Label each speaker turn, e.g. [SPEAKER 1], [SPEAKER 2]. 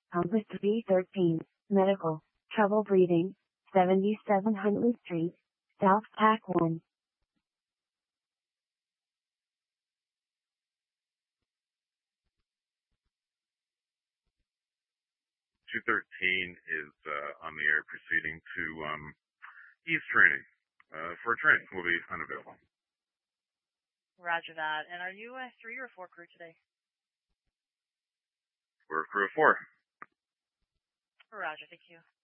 [SPEAKER 1] Compass 313, medical, trouble breathing, 77 Huntley Street, South Pack 1.
[SPEAKER 2] 213 is on the air proceeding to East training for a train. Will be unavailable.
[SPEAKER 3] Roger that. And are you a 3 or 4 crew today?
[SPEAKER 2] We're a crew of 4.
[SPEAKER 3] Roger, thank you.